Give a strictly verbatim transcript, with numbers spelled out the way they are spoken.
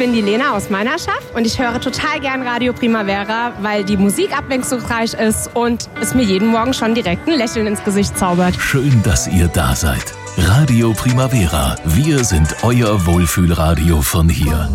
bin die Lena aus Meinerschaft und ich höre total gern Radio Primavera, weil die Musik abwechslungsreich ist und es mir jeden Morgen schon direkt ein Lächeln ins Gesicht zaubert. Schön, dass ihr da seid. Radio Primavera. Wir sind euer Wohlfühlradio von hier.